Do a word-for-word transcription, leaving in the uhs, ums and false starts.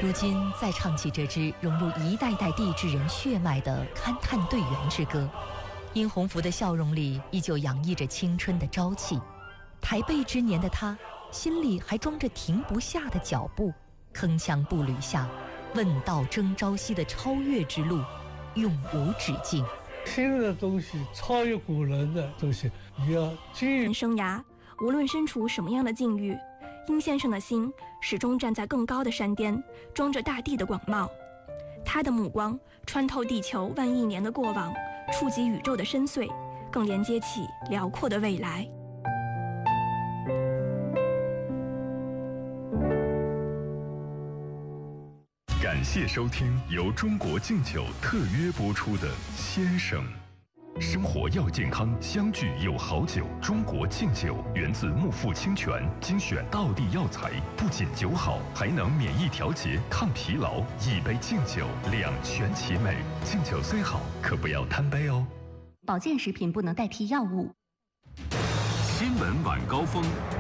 如今再唱起这支融入一代代地质人血脉的勘探队员之歌，殷洪福的笑容里依旧洋溢着青春的朝气。台背之年的他，心里还装着停不下的脚步，铿锵步履下，问道征朝夕的超越之路永无止境。 新的东西，超越古人的东西，也要继续。 生涯无论身处什么样的境遇，殷先生的心始终站在更高的山巅，装着大地的广袤。他的目光穿透地球万亿年的过往，触及宇宙的深邃，更连接起辽阔的未来。 感谢收听由中国敬酒特约播出的《先生》。生活要健康，相聚有好酒。中国敬酒源自木富清泉，精选道地药材，不仅酒好，还能免疫调节、抗疲劳。一杯敬酒，两全其美。敬酒虽好，可不要贪杯哦。 保健食品不能代替药物。 新闻晚高峰。